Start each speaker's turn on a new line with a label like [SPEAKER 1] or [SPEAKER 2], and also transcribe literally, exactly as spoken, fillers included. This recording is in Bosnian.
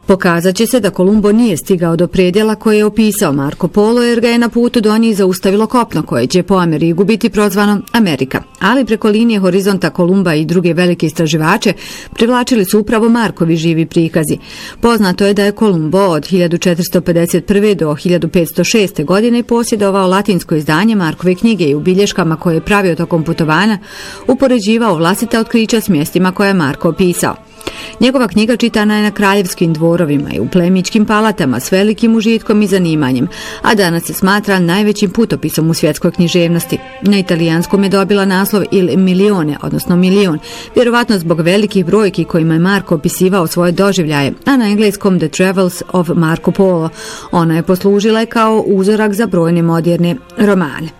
[SPEAKER 1] Pokazat će se da Kolumbo nije stigao do predjela koje je opisao Marko Polo, jer ga je na putu do njih zaustavilo kopno koje će po Ameriku biti prozvano Amerika. Ali preko linije horizonta Kolumba i druge velike istraživače privlačili su upravo Markovi živi prikazi. Poznato je da je Kolumbo od hiljadu četiristo pedeset prve do hiljadu petsto šeste. godine posjedovao latinsko izdanje Markove knjige i u bilješkama koje je pravio tokom putovanja upoređivao vlastita otkrića s mjestima koje je Marko opisao. Njegova knjiga čitana je na kraljevskim dvorovima i u plemićkim palatama s velikim užitkom i zanimanjem, a danas se smatra najvećim putopisom u svjetskoj književnosti. Na italijanskom je dobila naslov Il Milione, odnosno milion, vjerovatno zbog velikih brojki kojima je Marko opisivao svoje doživljaje, a na engleskom The Travels of Marco Polo. Ona je poslužila kao uzorak za brojne moderne romane.